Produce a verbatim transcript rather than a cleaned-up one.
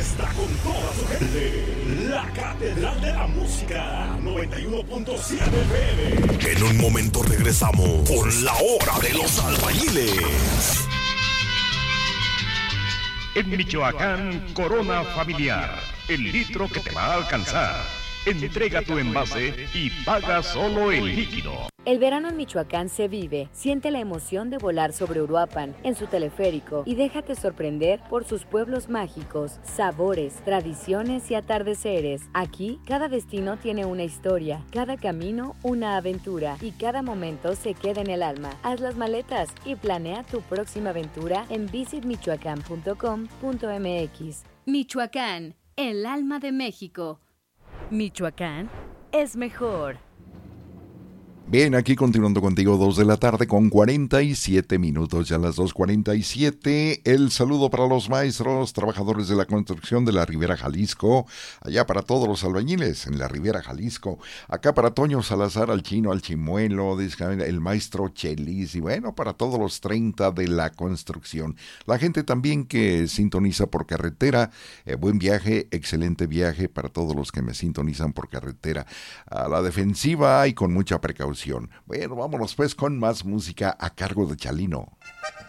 está con toda su gente. La Catedral de la Música, noventa y uno punto siete F M. En un momento regresamos con la hora de los albañiles. En Michoacán, Corona Familiar, el litro que te va a alcanzar. Entrega tu envase y paga solo el líquido. El verano en Michoacán se vive. Siente la emoción de volar sobre Uruapan en su teleférico y déjate sorprender por sus pueblos mágicos, sabores, tradiciones y atardeceres. Aquí, cada destino tiene una historia, cada camino una aventura y cada momento se queda en el alma. Haz las maletas y planea tu próxima aventura en visit michoacán punto com punto m x. Michoacán, el alma de México. Michoacán es mejor. Bien, aquí continuando contigo, dos de la tarde con cuarenta y siete minutos, ya las dos cuarenta y siete. El saludo para los maestros, trabajadores de la construcción de la Ribera Jalisco, allá para todos los albañiles en la Ribera Jalisco, acá para Toño Salazar, al Chino, al Chimuelo, el maestro Chelis, y bueno, para todos los treinta de la construcción. La gente también que sintoniza por carretera, eh, buen viaje, excelente viaje para todos los que me sintonizan por carretera. A la defensiva y con mucha precaución. Bueno, vámonos pues con más música a cargo de Chalino.